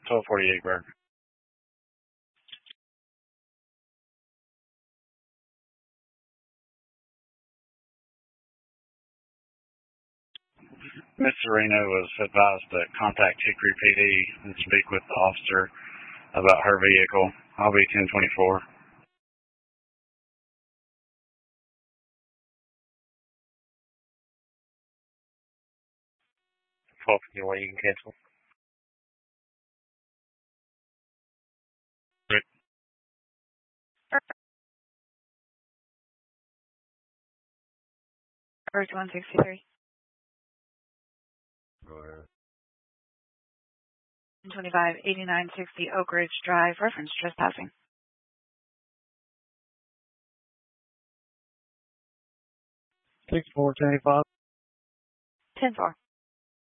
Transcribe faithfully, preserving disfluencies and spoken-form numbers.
twelve forty-eight Burke. Mister Reno was advised to contact Hickory P D and speak with the officer about her vehicle. I'll be ten twenty-four. twelve fifty-one, you can cancel. Great. First one sixty-three. Go ahead. twenty-five eighty-nine sixty Oak Ridge Drive, reference trespassing. six four ten five. ten four.